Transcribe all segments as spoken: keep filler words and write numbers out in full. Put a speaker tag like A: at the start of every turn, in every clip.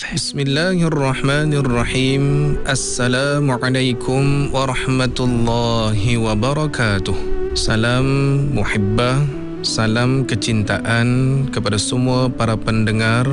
A: Bismillahirrahmanirrahim. Assalamualaikum warahmatullahi wabarakatuh. Salam muhibbah, salam kecintaan kepada semua para pendengar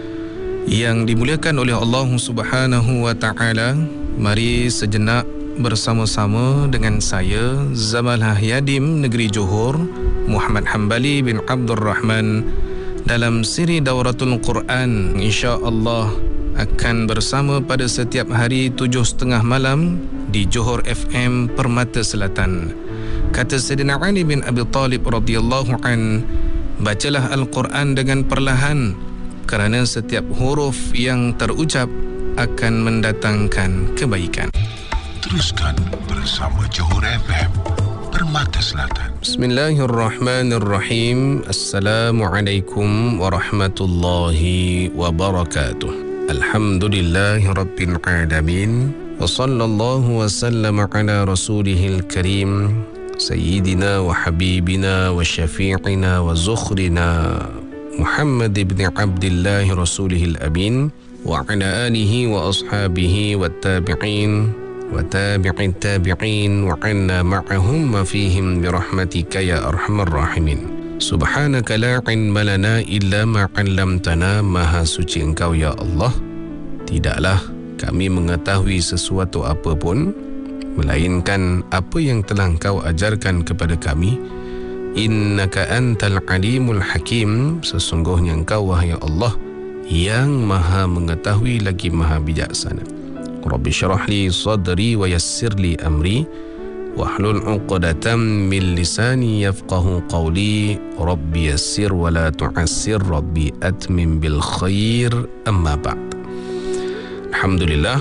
A: yang dimuliakan oleh Allah Subhanahu wa taala. Mari sejenak bersama-sama dengan saya Zamalah Yadim Negeri Johor, Muhammad Hambali bin Abdul Rahman, dalam siri Dauratul Quran. InsyaAllah akan bersama pada setiap hari tujuh setengah malam di Johor F M Permata Selatan. Kata Sayyidina Ali bin Abi Talib radhiyallahu an, bacalah Al-Quran dengan perlahan, kerana setiap huruf yang terucap akan mendatangkan kebaikan.
B: Teruskan bersama Johor F M Permata Selatan.
A: Bismillahirrahmanirrahim. Assalamualaikum warahmatullahi wabarakatuh. Alhamdulillahi rabbil alamin. Wa sallallahu wa sallam ala rasulihil karim, Sayyidina wa habibina wa syafi'ina wa zukhrina Muhammad ibn Abdillah rasulihil amin, wa ala alihi wa ashabihi wa tabi'in wa tabi'in tabi'in wa anna ma'ahum ma fihim birahmatika ya arhamar rahimin. Subhanaka la ilma lana illa ma 'allamtana. Maha suci Engkau ya Allah, tidaklah kami mengetahui sesuatu apa pun melainkan apa yang telah Engkau ajarkan kepada kami. Innaka antal alimul hakim. Sesungguhnya Engkau wahai Allah yang maha mengetahui lagi maha bijaksana. Rabbi syrah li sadri wa yassir li amri wahlul 'uqdatam min lisani yafqahu qawli. Rabbi yassir wa la tu'assir, Rabbi atmim bil khair. Amma ba'd. Alhamdulillah,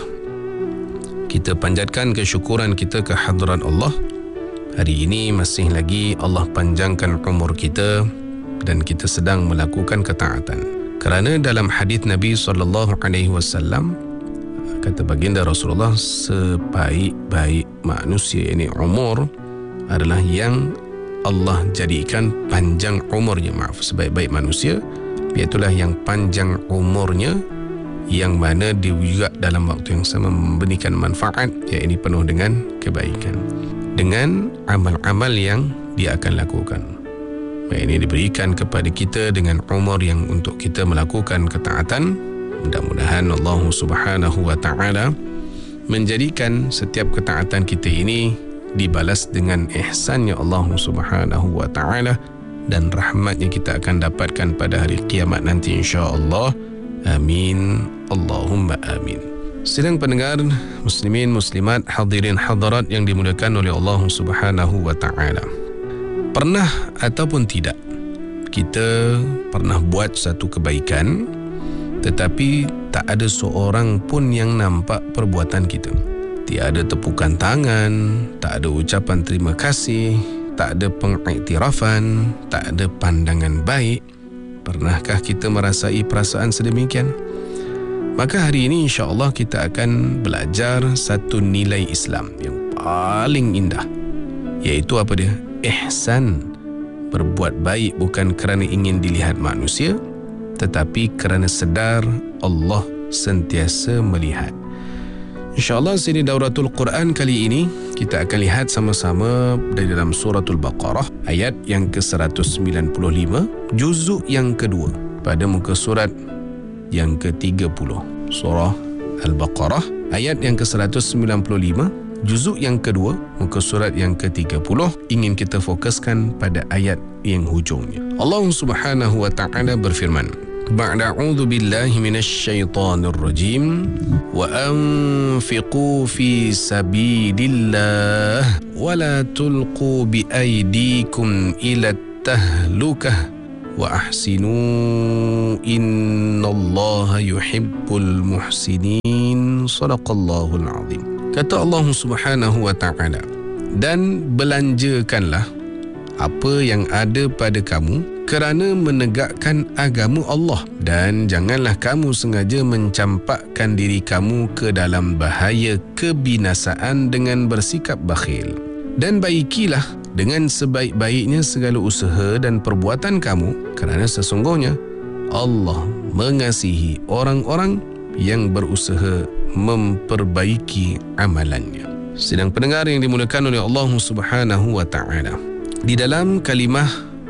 A: kita panjatkan kesyukuran kita ke hadrat Allah. Hari ini masih lagi Allah panjangkan umur kita dan kita sedang melakukan ketaatan. Kerana dalam hadis Nabi sallallahu alaihi wasallam, kata baginda Rasulullah, sebaik-baik manusia, ini umur, adalah yang Allah jadikan panjang umurnya. Maaf, sebaik-baik manusia iaitulah yang panjang umurnya, yang mana dia juga dalam waktu yang sama memberikan manfaat, iaitu penuh dengan kebaikan, dengan amal-amal yang dia akan lakukan. Ini diberikan kepada kita dengan umur yang untuk kita melakukan ketaatan. Mudah-mudahan Allah Subhanahu wa ta'ala menjadikan setiap ketaatan kita ini dibalas dengan ihsannya Allah Subhanahu wa ta'ala dan rahmatnya kita akan dapatkan pada hari kiamat nanti, insya-Allah. Amin. Allahumma amin. Sidang pendengar muslimin muslimat, hadirin hadirat yang dimuliakan oleh Allah Subhanahu wa ta'ala, pernah ataupun tidak kita pernah buat satu kebaikan tetapi tak ada seorang pun yang nampak perbuatan kita? Tiada tepukan tangan, tak ada ucapan terima kasih, tak ada pengiktirafan, tak ada pandangan baik. Pernahkah kita merasai perasaan sedemikian? Maka hari ini insya-Allah kita akan belajar satu nilai Islam yang paling indah, iaitu apa dia? Ihsan. Berbuat baik bukan kerana ingin dilihat manusia, tetapi kerana sedar Allah sentiasa melihat. InsyaAllah sini Dauratul Quran kali ini kita akan lihat sama-sama dari dalam suratul Baqarah ayat yang ke seratus sembilan puluh lima, juzuk yang kedua, pada muka surat yang ke tiga puluh. Surah Al-Baqarah ayat yang ke seratus sembilan puluh lima, juzuk yang kedua, muka surat yang ke tiga puluh. Ingin kita fokuskan pada ayat yang hujungnya. Allah Subhanahu wa ta'ala berfirman, Ba'da a'udzu billahi minasy syaithanir rajim, wa anfiqu fi sabilillah wa la tulqu bi aydikum ila tahlukah wa ahsinu innallaha yuhibbul muhsinin. Shadaqallahul azim. Kata Allah Subhanahu wa ta'ala, dan belanjakanlah apa yang ada pada kamu kerana menegakkan agama Allah, dan janganlah kamu sengaja mencampakkan diri kamu ke dalam bahaya kebinasaan dengan bersikap bakhil. Dan baikilah dengan sebaik-baiknya segala usaha dan perbuatan kamu, kerana sesungguhnya Allah mengasihi orang-orang yang berusaha memperbaiki amalannya. Sedang pendengar yang dimuliakan oleh Allah Subhanahu wa taala, di dalam kalimah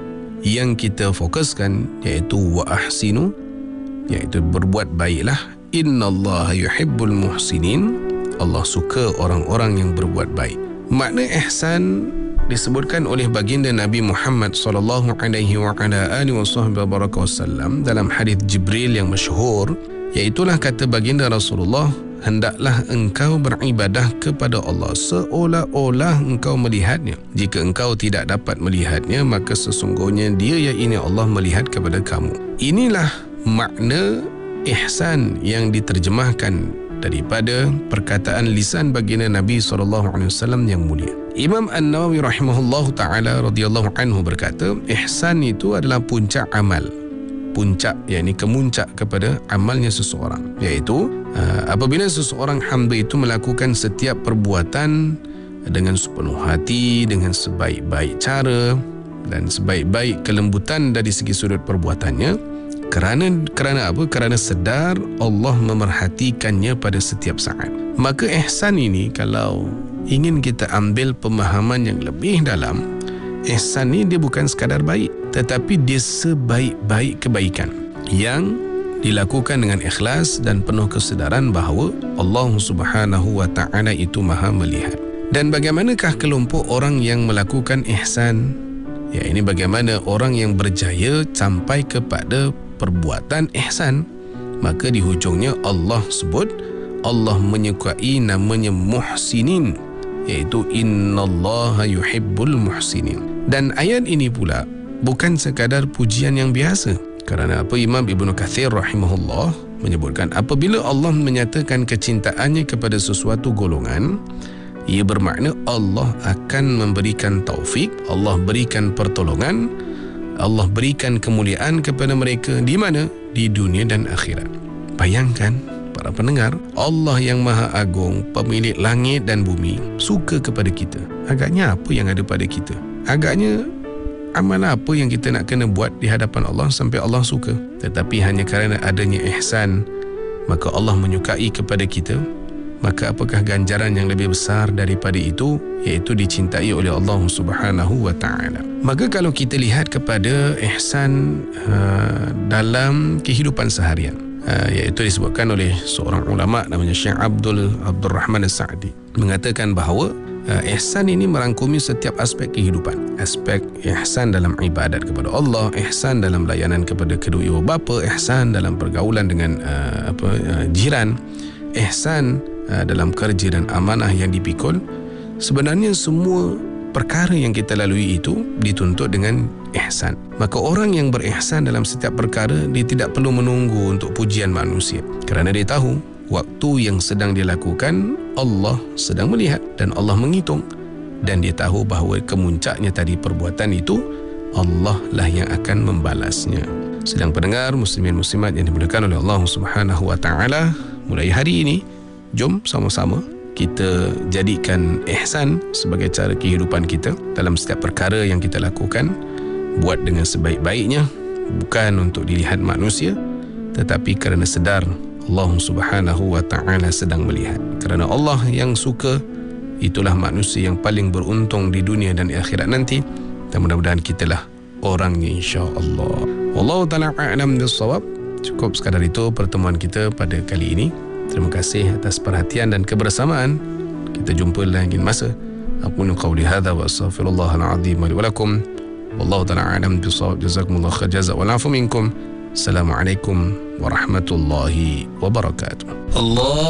A: yang kita fokuskan iaitu wa ahsinu, iaitu berbuat baiklah. Innallaha yuhibbul muhsinin. Allah suka orang-orang yang berbuat baik. Makna ihsan disebutkan oleh baginda Nabi Muhammad sallallahu alaihi wa ala alihi wasallam dalam hadis Jibril yang masyhur, iaitulah kata baginda Rasulullah, hendaklah engkau beribadah kepada Allah seolah-olah engkau melihatnya. Jika engkau tidak dapat melihatnya, maka sesungguhnya dia, iaitu Allah, melihat kepada kamu. Inilah makna ihsan yang diterjemahkan daripada perkataan lisan baginda Nabi sallallahu alaihi wasallam yang mulia. Imam An-Nawawi rahimahullahu taala radhiyallahu anhu berkata, ihsan itu adalah puncak amal. Puncak, yakni kemuncak kepada amalnya seseorang, iaitu uh, apabila seseorang hamba itu melakukan setiap perbuatan dengan sepenuh hati, dengan sebaik-baik cara dan sebaik-baik kelembutan dari segi sudut perbuatannya, kerana kerana apa? Kerana sedar Allah memerhatikannya pada setiap saat. Maka ihsan ini, kalau ingin kita ambil pemahaman yang lebih dalam, ihsan ini dia bukan sekadar baik, tetapi dia sebaik-baik kebaikan yang dilakukan dengan ikhlas dan penuh kesedaran bahawa Allah Subhanahu wa taala itu Maha melihat. Dan bagaimanakah kelompok orang yang melakukan ihsan? Ya, ini bagaimana orang yang berjaya sampai kepada perbuatan ihsan. Maka di hujungnya Allah sebut, Allah menyukai namanya muhsinin, iaitu innallaha yuhibbul muhsinin. Dan ayat ini pula bukan sekadar pujian yang biasa. Kerana apa? Imam Ibnu Katsir rahimahullah menyebutkan, apabila Allah menyatakan kecintaannya kepada sesuatu golongan, ia bermakna Allah akan memberikan taufik, Allah berikan pertolongan, Allah berikan kemuliaan kepada mereka. Di mana? Di dunia dan akhirat. Bayangkan para pendengar, Allah yang Maha Agung, pemilik langit dan bumi, suka kepada kita. Agaknya apa yang ada pada kita? Agaknya amal apa yang kita nak kena buat di hadapan Allah sampai Allah suka? Tetapi hanya kerana adanya ihsan, maka Allah menyukai kepada kita. Maka apakah ganjaran yang lebih besar daripada itu, iaitu dicintai oleh Allah Subhanahu wa taala. Maka kalau kita lihat kepada ihsan uh, dalam kehidupan seharian, uh, iaitu disebutkan oleh seorang ulama namanya Syekh Abdul Abdul Rahman As-Sa'di, mengatakan bahawa uh, ihsan ini merangkumi setiap aspek kehidupan. Aspek ihsan dalam ibadat kepada Allah, ihsan dalam layanan kepada kedua ibu bapa, ihsan dalam pergaulan dengan uh, apa uh, jiran, ihsan uh, dalam kerja dan amanah yang dipikul. Sebenarnya semua perkara yang kita lalui itu dituntut dengan ihsan. Maka orang yang berihsan dalam setiap perkara, dia tidak perlu menunggu untuk pujian manusia, kerana dia tahu waktu yang sedang dia lakukan, Allah sedang melihat dan Allah menghitung. Dan dia tahu bahawa kemuncaknya tadi perbuatan itu, Allah lah yang akan membalasnya. Sedang pendengar muslimin muslimat yang dimuliakan oleh Allah Subhanahu wa taala, mulai hari ini jom sama-sama kita jadikan ihsan sebagai cara kehidupan kita dalam setiap perkara yang kita lakukan. Buat dengan sebaik-baiknya, bukan untuk dilihat manusia, tetapi kerana sedar Allah Subhanahu wa taala sedang melihat. Kerana Allah yang suka, itulah manusia yang paling beruntung di dunia dan akhirat nanti. Dan mudah-mudahan kitalah orangnya, insya-Allah. Wallahu taala a'lam bis-shawab. Cukup sekadar itu pertemuan kita pada kali ini. Terima kasih atas perhatian dan kebersamaan. Kita jumpa lagi masa. Aqulu qawli hadza wa astaghfirullahal azim li wa lakum. Wallahu ta'ala a'lam bis-shawab. Jazakumullahu khair jazaa wal 'afu minkum. Assalamualaikum warahmatullahi wabarakatuh. Allah